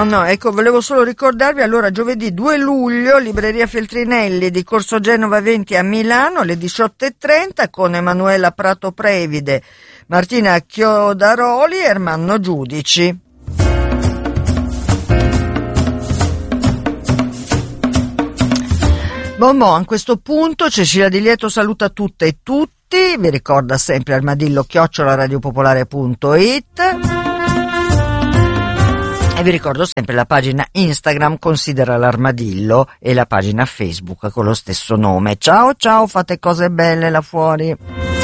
No, ecco, volevo solo ricordarvi, allora giovedì 2 luglio, Libreria Feltrinelli di Corso Genova 20 a Milano, alle 18:30, con Emanuela Prato Previde, Martina Chiodaroli e Ermanno Giudici. A questo punto Cecilia Di Lieto saluta tutte e tutti, vi ricorda sempre armadillo@radiopopolare.it e vi ricordo sempre la pagina Instagram Considera l'Armadillo e la pagina Facebook con lo stesso nome. Ciao ciao, fate cose belle là fuori.